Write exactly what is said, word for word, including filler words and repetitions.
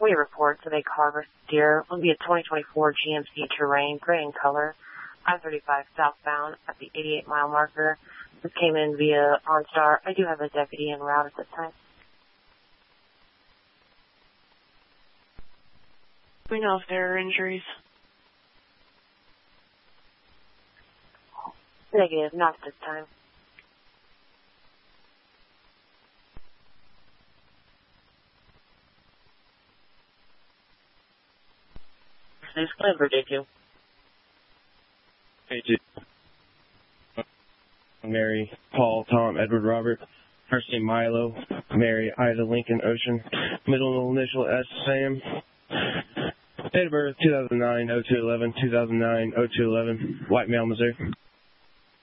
We report to make harvest deer will be a twenty twenty-four G M C Terrain, gray in color, I thirty-five southbound at the eighty-eight mile marker. This came in via OnStar. I do have a deputy en route at this time. Do we know if there are injuries? Negative, not at this time. This claim for day two. Day two. Mary, Paul, Tom, Edward, Robert. First name Milo. Mary, Ida, Lincoln, Ocean. Middle initial S, Sam. Date of birth two thousand nine oh two eleven, two thousand nine oh two eleven. White male, Missouri.